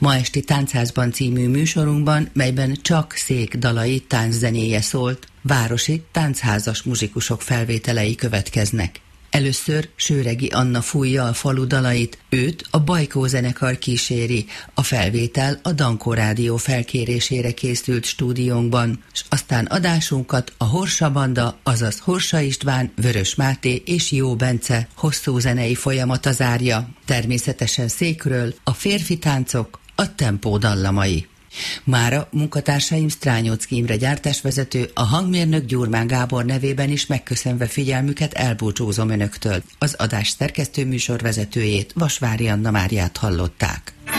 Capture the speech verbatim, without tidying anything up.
Ma esti Táncházban című műsorunkban, melyben csak Szék dalai tánczenéje szólt, városi táncházas muzsikusok felvételei következnek. Először Sőregi Anna fújja a falu dalait, őt a Bajkó zenekar kíséri, a felvétel a Dankó Rádió felkérésére készült stúdiónkban, s aztán adásunkat a Horsa Banda, azaz Horsa István, Vörös Máté és Jó Bence hosszú zenei folyamata zárja, természetesen Székről a férfi táncok, a tempó dallamai. Mára munkatársaim Strányocki Imre gyártásvezető, a hangmérnök Gyurmán Gábor nevében is megköszönve figyelmüket elbúcsúzom önöktől. Az adás szerkesztő műsorvezetőjét, Vasvári Anna Máriát hallották.